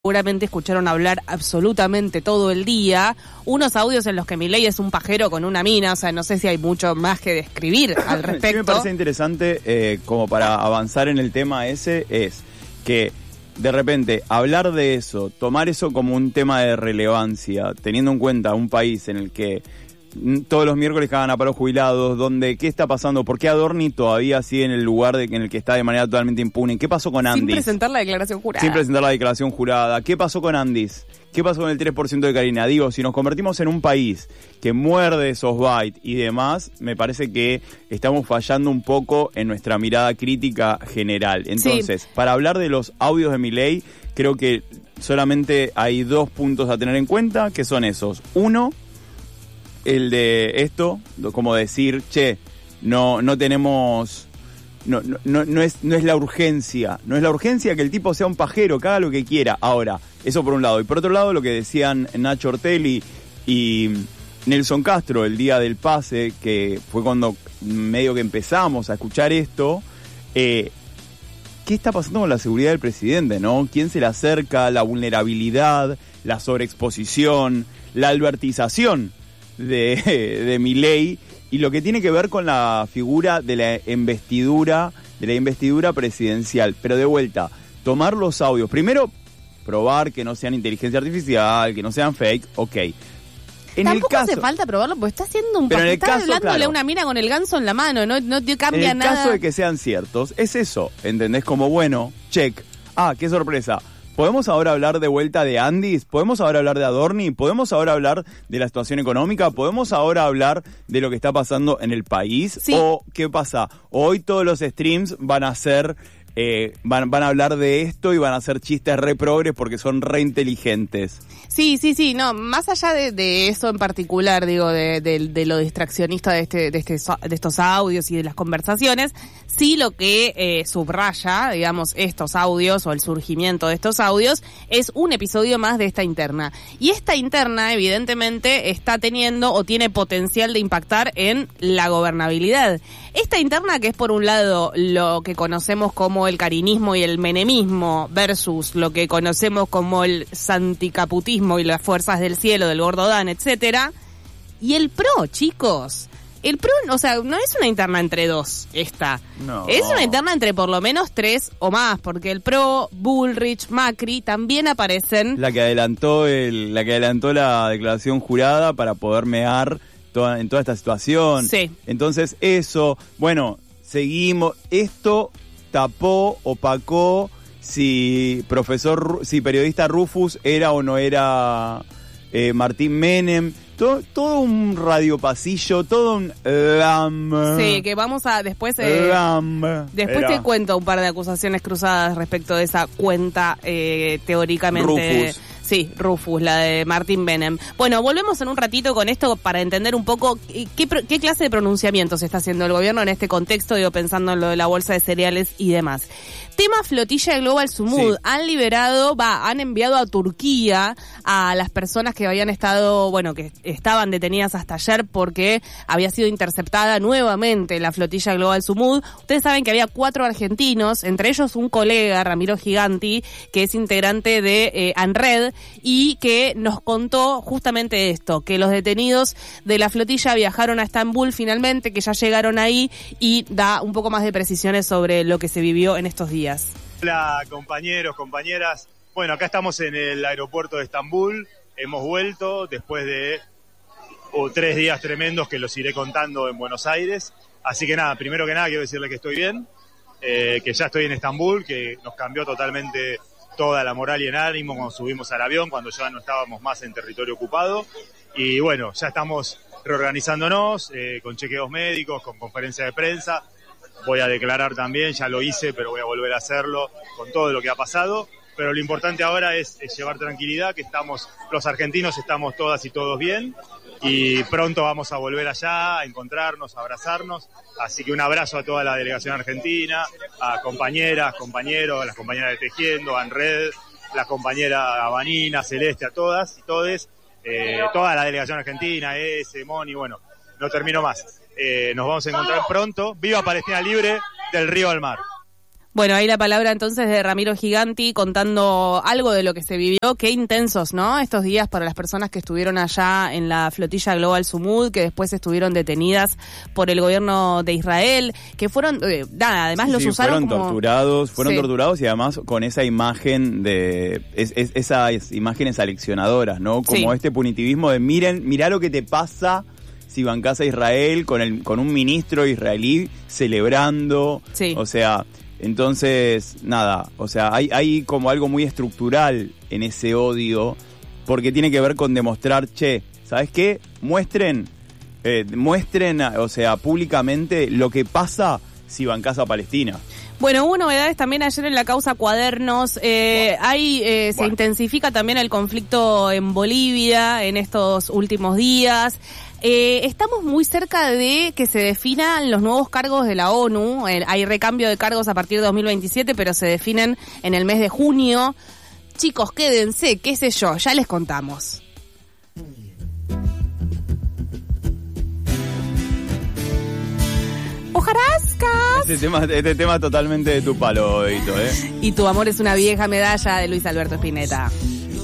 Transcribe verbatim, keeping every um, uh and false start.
Seguramente escucharon hablar absolutamente todo el día, unos audios en los que Milei es un pajero con una mina, o sea, no sé si hay mucho más que describir al respecto. Sí, me parece interesante, eh, como para avanzar en el tema ese, es que de repente hablar de eso, tomar eso como un tema de relevancia, teniendo en cuenta un país en el que todos los miércoles cagan a palos jubilados, donde qué está pasando, por qué Adorni todavía sigue en el lugar de, en el que está de manera totalmente impune, qué pasó con Andis. Sin presentar la declaración jurada. Sin presentar la declaración jurada, qué pasó con Andis, qué pasó con el tres por ciento de Carina. Digo, si nos convertimos en un país que muerde esos bytes y demás, me parece que estamos fallando un poco en nuestra mirada crítica general. Entonces, sí. Para hablar de los audios de Milei, creo que solamente hay dos puntos a tener en cuenta, que son esos. Uno, el de esto, como decir, che, no no tenemos, no no no, no es no es la urgencia, no es la urgencia que el tipo sea un pajero, que haga lo que quiera. Ahora, eso por un lado. Y por otro lado, lo que decían Nacho Ortelli y Nelson Castro el día del pase, que fue cuando medio que empezamos a escuchar esto, eh, ¿qué está pasando con la seguridad del presidente, no? ¿Quién se le acerca? La vulnerabilidad, la sobreexposición, la albertización de, de Milei, y lo que tiene que ver con la figura de la investidura, de la investidura presidencial. Pero de vuelta, tomar los audios, primero probar que no sean inteligencia artificial, que no sean fake, ok. En Tampoco el caso, hace falta probarlo, porque está haciendo un pero papel, en el está caso, hablándole claro, a una mina con el ganso en la mano, no, no te cambia en el nada. caso de que sean ciertos, es eso, ¿entendés? Como bueno, check. Ah, qué sorpresa. ¿Podemos ahora hablar de vuelta de Andis? ¿Podemos ahora hablar de Adorni? ¿Podemos ahora hablar de la situación económica? ¿Podemos ahora hablar de lo que está pasando en el país? Sí. ¿O qué pasa? Hoy todos los streams van a ser, eh, van, van a hablar de esto y van a hacer chistes re progres porque son re inteligentes. Sí, sí, sí, no, más allá de, de eso en particular, digo, de, de, de lo distraccionista de este, de este, de estos audios y de las conversaciones, sí lo que eh, subraya, digamos, estos audios o el surgimiento de estos audios es un episodio más de esta interna. Y esta interna, evidentemente, está teniendo o tiene potencial de impactar en la gobernabilidad. Esta interna, que es por un lado lo que conocemos como el carinismo y el menemismo versus lo que conocemos como el santicaputismo y las fuerzas del cielo del Gordo Dan, etcétera, y el PRO, chicos. El PRO, o sea, no es una interna entre dos, esta. No. Es una interna entre por lo menos tres o más, porque el PRO, Bullrich, Macri también aparecen. La que adelantó el, la que adelantó la declaración jurada para poder mear toda, en toda esta situación. Sí. Entonces eso, bueno, seguimos. Esto tapó, opacó si profesor, si periodista Rufus era o no era eh, Martín Menem. Todo, todo un radiopasillo, todo un lam. Sí, que vamos a después eh, lam, después era. te cuento un par de acusaciones cruzadas respecto de esa cuenta eh, teóricamente. Rufus. Sí, Rufus, la de Martín Menem. Bueno, volvemos en un ratito con esto para entender un poco qué, qué clase de pronunciamientos está haciendo el gobierno en este contexto, digo, pensando en lo de la bolsa de cereales y demás. Tema flotilla Global Sumud. Sí. Han liberado, va, han enviado a Turquía a las personas que habían estado, bueno, que estaban detenidas hasta ayer porque había sido interceptada nuevamente la flotilla Global Sumud. Ustedes saben que había cuatro argentinos, entre ellos un colega, Ramiro Giganti, que es integrante de eh, ANRED, y que nos contó justamente esto, que los detenidos de la flotilla viajaron a Estambul finalmente, que ya llegaron ahí, y da un poco más de precisiones sobre lo que se vivió en estos días. Hola compañeros, compañeras. Bueno, acá estamos en el aeropuerto de Estambul. Hemos vuelto después de oh, tres días tremendos que los iré contando en Buenos Aires. Así que nada, primero que nada quiero decirles que estoy bien, eh, que ya estoy en Estambul, que nos cambió totalmente toda la moral y el ánimo cuando subimos al avión, cuando ya no estábamos más en territorio ocupado. Y bueno, ya estamos reorganizándonos eh, con chequeos médicos, con conferencia de prensa. Voy a declarar también, ya lo hice, pero voy a volver a hacerlo con todo lo que ha pasado. Pero lo importante ahora es, es llevar tranquilidad, que estamos, los argentinos estamos todas y todos bien, y pronto vamos a volver allá, a encontrarnos, a abrazarnos. Así que un abrazo a toda la delegación argentina, a compañeras, compañeros, a las compañeras de Tejiendo, a ANRED, la compañera Vanina, Celeste, a todas y todes, eh, toda la delegación argentina, ese, Moni, bueno, no termino más. Eh, nos vamos a encontrar pronto. ¡Viva Palestina Libre del Río al Mar! Bueno, ahí la palabra entonces de Ramiro Giganti contando algo de lo que se vivió. Qué intensos, ¿no? Estos días para las personas que estuvieron allá en la flotilla Global Sumud, que después estuvieron detenidas por el gobierno de Israel, que fueron, eh, nada, además sí, los sí, usaron fueron como... torturados, fueron Sí. torturados y además con esa imagen de, es, es, esas imágenes aleccionadoras, ¿no? Como Sí. este punitivismo de miren, mirá lo que te pasa si bancás a Israel con el, con un ministro israelí celebrando, Sí. o sea... Entonces, nada, o sea, hay, hay como algo muy estructural en ese odio, porque tiene que ver con demostrar, che, ¿sabes qué? Muestren, eh, muestren, o sea, públicamente lo que pasa si bancás a Palestina. Bueno, hubo novedades también ayer en la causa Cuadernos. Eh, ahí eh, se Bueno. intensifica también el conflicto en Bolivia en estos últimos días. Eh, estamos muy cerca de que se definan los nuevos cargos de la ONU. Eh, hay recambio de cargos a partir de dos mil veintisiete, pero se definen en el mes de junio. Chicos, quédense, qué sé yo, ya les contamos. ¡Hojarascas! Este tema, este tema totalmente de tu palo, Edito, ¿eh? Y tu amor es una vieja medalla de Luis Alberto Spinetta.